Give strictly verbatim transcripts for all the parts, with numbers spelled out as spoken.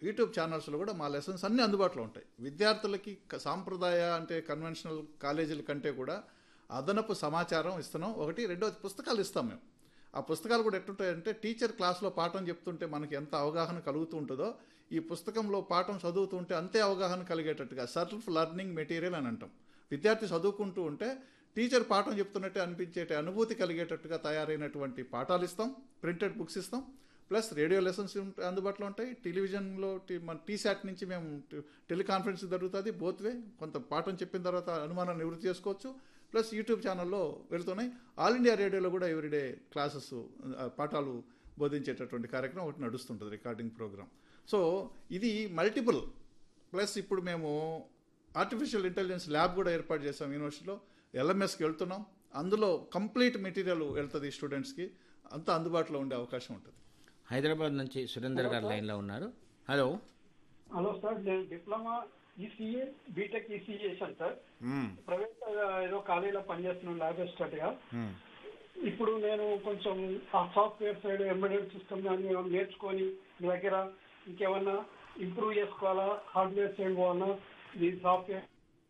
YouTube ఛానల్స్లో కూడా మా లెసన్స్ అన్నీ అందుబాటులో ఉంటాయి. విద్యార్థులకి సాంప్రదాయ అంటే కన్వెన్షనల్ కాలేజీల కంటే కూడా అదనపు సమాచారం ఇస్తున్నాం. ఒకటి, రెండోది పుస్తకాలు ఇస్తాం మేము. ఆ పుస్తకాలు కూడా ఎట్లుంటాయంటే టీచర్ క్లాస్లో పాఠం చెప్తుంటే మనకి ఎంత అవగాహన కలుగుతూ ఉంటుందో ఈ పుస్తకంలో పాఠం చదువుతుంటే అంతే అవగాహన కలిగేటట్టుగా సెల్ఫ్ లెర్నింగ్ మెటీరియల్ అని అంటాం. విద్యార్థి చదువుకుంటూ ఉంటే టీచర్ పాఠం చెప్తున్నట్టే అనిపించేట అనుభూతి కలిగేటట్టుగా తయారైనటువంటి పాఠాలు ఇస్తాం, ప్రింటెడ్ బుక్స్ ఇస్తాం. ప్లస్ రేడియో లెసన్స్ అందుబాటులో ఉంటాయి. టెలివిజన్లో మన టీశాట్ నుంచి మేము టెలికాన్ఫరెన్స్ జరుగుతుంది బోత్ వే. కొంత పాఠం చెప్పిన తర్వాత అనుమానాన్ని నివృత్తి చేసుకోవచ్చు. ప్లస్ యూట్యూబ్ ఛానల్లో వెళుతున్నాయి. ఆల్ ఇండియా రేడియోలో కూడా ఎవ్రీడే క్లాసెస్ పాఠాలు బోధించేటటువంటి కార్యక్రమం ఒకటి నడుస్తుంటుంది, రికార్డింగ్ ప్రోగ్రామ్. సో ఇది మల్టిపుల్. ప్లస్ ఇప్పుడు మేము ఆర్టిఫిషియల్ ఇంటెలిజెన్స్ ల్యాబ్ కూడా ఏర్పాటు చేసాం యూనివర్సిటీలో. ఎల్ఎంఎస్కి వెళ్తున్నాం. అందులో కంప్లీట్ మెటీరియల్ వెళ్తుంది స్టూడెంట్స్కి. అంతా అందుబాటులో ఉండే అవకాశం ఉంటుంది. హైదరాబాద్ నుంచి సురేందర్ గారు లైన్లో ఉన్నారు. హలో హలో సార్, నేను డిప్లొమా ఈసీఏ బీటెక్ ఈసీఏ చేశాను సార్. ప్రైవేట్ ఏదో కాలేజీలో పనిచేస్తున్నాను ల్యాబ్ అసిస్టెంట్గా. ఇప్పుడు నేను కొంచెం ఆ సాఫ్ట్వేర్ సైడ్ ఎంబెడెడ్ సిస్టమ్ కానీ నేర్చుకొని మీ దగ్గర ఇంకేమన్నా ఇంప్రూవ్ చేసుకోవాలా, హార్డ్వేర్ సైడ్ పోవాలా, ఈ సాఫ్ట్వేర్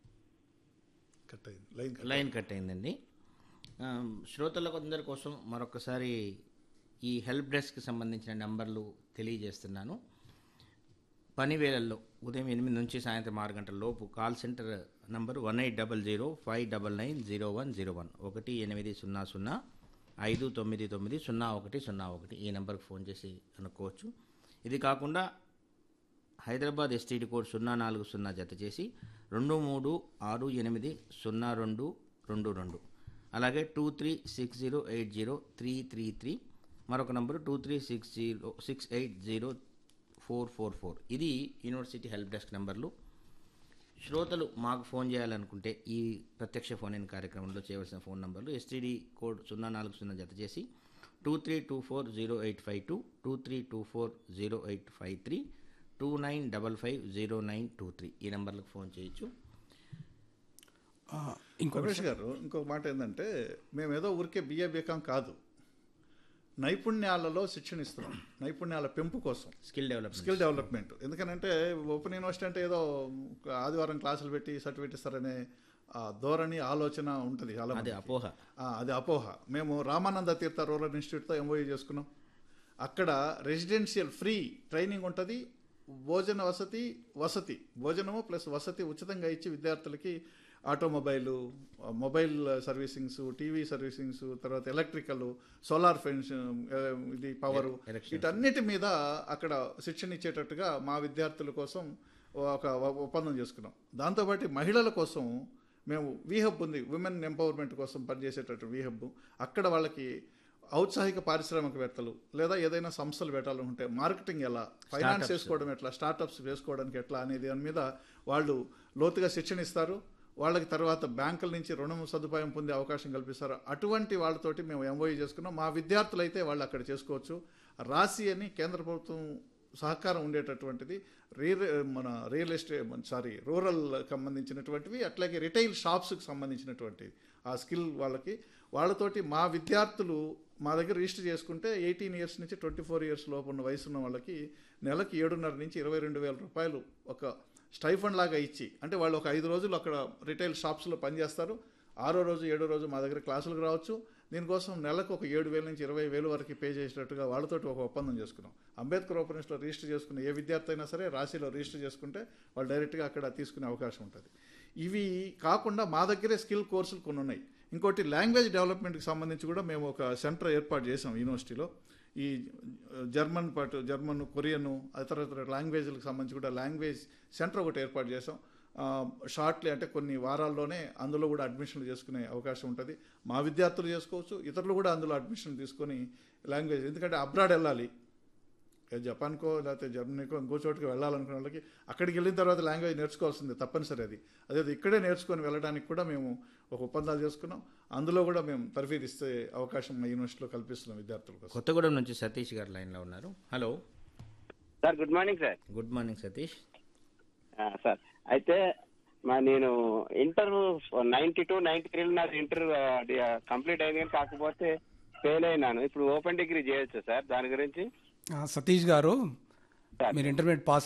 కట్ అయింది, లైన్ లైన్ కట్ అయిందండి. శ్రోతలకు అందరి కోసం మరొకసారి ఈ హెల్ప్ డెస్క్కి సంబంధించిన నెంబర్లు తెలియజేస్తున్నాను. పని వేళల్లో ఉదయం ఎనిమిది నుంచి సాయంత్రం ఆరు గంటల లోపు call centre number one eight double zero five double nine zero one zero one ఒకటి ఎనిమిది సున్నా సున్నా ఐదు తొమ్మిది తొమ్మిది సున్నా ఒకటి సున్నా ఒకటి ఈ నెంబర్కి ఫోన్ చేసి అనుకోవచ్చు. ఇది కాకుండా హైదరాబాద్ ఎస్టీడీ కోడ్ సున్నా నాలుగు సున్నా జత చేసి రెండు మూడు ఆరు ఎనిమిది సున్నా రెండు రెండు రెండు అలాగే two three six zero eight zero three three three మరొక number two three six zero six eight zero four four four ఇది యూనివర్సిటీ హెల్ప్ డెస్క్ నెంబర్లు. శ్రోతలు మాకు ఫోన్ చేయాలనుకుంటే ఈ ప్రత్యక్ష ఫోన్ ఇన్ కార్యక్రమంలో చేయవలసిన ఫోన్ నంబర్లు ఎస్టీడీ కోడ్ సున్నా నాలుగు సున్నా జత చేసి two three two four zero eight five two two three two four zero eight five three two nine double five zero nine two three ఈ నెంబర్లకు ఫోన్ చేయొచ్చు. ఇంకో గారు ఇంకొక మాట ఏంటంటే మేము ఏదో ఊరికే బిఏ బీకాం కాదు, నైపుణ్యాలలో శిక్షణ ఇస్తున్నాం. నైపుణ్యాల పెంపు కోసం స్కిల్ డెవలప్మెంట్ స్కిల్ డెవలప్మెంట్ ఎందుకనంటే ఓపెన్ యూనివర్సిటీ అంటే ఏదో ఆదివారం క్లాసులు పెట్టి సర్టిఫికేట్ ఇస్తారనే ధోరణి ఆలోచన ఉంటుంది చాలా, అది అపోహ. అది అపోహ. మేము రామానంద తీర్థ రూరల్ ఇన్స్టిట్యూట్తో ఎంఓయూ చేసుకున్నాం. అక్కడ రెసిడెన్షియల్ ఫ్రీ ట్రైనింగ్ ఉంటుంది. భోజన వసతి వసతి భోజనము ప్లస్ వసతి ఉచితంగా ఇచ్చి విద్యార్థులకి ఆటోమొబైలు, మొబైల్ సర్వీసింగ్స్, టీవీ సర్వీసింగ్స్, తర్వాత ఎలక్ట్రికల్, సోలార్ ఫెన్స్, ఇది పవరు, వీటన్నిటి మీద అక్కడ శిక్షణ ఇచ్చేటట్టుగా మా విద్యార్థుల కోసం ఒక ఒప్పందం చేసుకున్నాం. దాంతోపాటు మహిళల కోసం మేము వీహబ్ ఉంది, విమెన్ ఎంపవర్మెంట్ కోసం పనిచేసేటట్టు వీహబ్. అక్కడ వాళ్ళకి ఔత్సాహిక పారిశ్రామికవేత్తలు లేదా ఏదైనా సంస్థలు పెట్టాలనుకుంటే మార్కెటింగ్ ఎలా, ఫైనాన్స్ చేసుకోవడం ఎట్లా, స్టార్టప్స్ వేసుకోవడానికి ఎట్లా అనేది దాని మీద వాళ్ళు లోతుగా శిక్షణ ఇస్తారు. వాళ్ళకి తర్వాత బ్యాంకుల నుంచి రుణం సదుపాయం పొందే అవకాశం కల్పిస్తారు. అటువంటి వాళ్ళతోటి మేము ఎంఓయూ చేసుకున్నాం. మా విద్యార్థులు అయితే వాళ్ళు అక్కడ చేసుకోవచ్చు. రాసి అని కేంద్ర ప్రభుత్వం సహకారం ఉండేటటువంటిది రియల్ మన రియల్ ఎస్టేట్ సారీ రూరల్ సంబంధించినటువంటివి, అట్లాగే రిటైల్ షాప్స్కి సంబంధించినటువంటి ఆ స్కిల్ వాళ్ళకి వాళ్ళతోటి మా విద్యార్థులు మా దగ్గర రిజిస్టర్ చేసుకుంటే ఎయిటీన్ ఇయర్స్ నుంచి ట్వంటీ ఫోర్ ఇయర్స్ లోపు ఉన్న వయసు ఉన్న వాళ్ళకి నెలకి ఏడున్నర నుంచి ఇరవై రెండు వేల రూపాయలు ఒక స్టైఫండ్ లాగా ఇచ్చి, అంటే వాళ్ళు ఒక ఐదు రోజులు అక్కడ రిటైల్ షాప్స్లో పనిచేస్తారు. ఆరో రోజు ఏడో రోజు మా దగ్గర క్లాసులకు రావచ్చు. దీనికోసం నెలకు ఒక ఏడు వేల నుంచి ఇరవై వేలు వరకు పే చేసేటట్టుగా వాళ్ళతోటి ఒక ఒప్పందం చేసుకున్నాం. అంబేద్కర్ ఓపెన్ యూనివర్సిటీలో రిజిస్టర్ చేసుకున్న ఏ విద్యార్థి అయినా సరే రాశిలో రిజిస్టర్ చేసుకుంటే వాళ్ళు డైరెక్ట్గా అక్కడ తీసుకునే అవకాశం ఉంటుంది. ఇవి కాకుండా మా దగ్గరే స్కిల్ కోర్సులు కొన్ని ఉన్నాయి. ఇంకోటి లాంగ్వేజ్ డెవలప్మెంట్కి సంబంధించి కూడా మేము ఒక సెంటర్ ఏర్పాటు చేసాం యూనివర్సిటీలో. ఈ జర్మన్ పాటు జర్మన్, కొరియను, ఇతర ఇతర లాంగ్వేజ్లకు సంబంధించి కూడా లాంగ్వేజ్ సెంటర్ ఒకటి ఏర్పాటు చేసాం. షార్ట్లీ అంటే కొన్ని వారాల్లోనే అందులో కూడా అడ్మిషన్లు చేసుకునే అవకాశం ఉంటుంది. మా విద్యార్థులు చేసుకోవచ్చు, ఇతరులు కూడా అందులో అడ్మిషన్ తీసుకొని లాంగ్వేజ్, ఎందుకంటే అబ్రాడ్ వెళ్ళాలి, జపాన్కో లేకపోతే జర్మనీకో ఇంకో చోటుకి వెళ్ళాలనుకునే వాళ్ళకి అక్కడికి వెళ్ళిన తర్వాత లాంగ్వేజ్ నేర్చుకోవాల్సిందే తప్పనిసరి. అది అదే ఇక్కడే నేర్చుకొని వెళ్ళడానికి కూడా మేము ఒక ఒప్పందాలు చేసుకున్నాం. అందులో కూడా మేము తర్ఫీదు ఇస్తే అవకాశం మా యూనివర్సిటీలో కల్పిస్తున్నాం విద్యార్థులకు. కొత్తగూడెం నుంచి సతీష్ గారు లైన్లో ఉన్నారు. Hello sir, good morning sir. Good morning Satish. Sir అయితే మా నేను ఇంటర్ నైన్టీ టూ నైన్టీ త్రీలో నాది ఇంటర్ కంప్లీట్ అయింది, కానీ కాకపోతే ఫెయిల్ అయినాను. ఇప్పుడు ఓపెన్ డిగ్రీ చేయొచ్చు సార్? దాని గురించి సతీష్ గారు, మీరు ఇంటర్మీడియట్ పాస్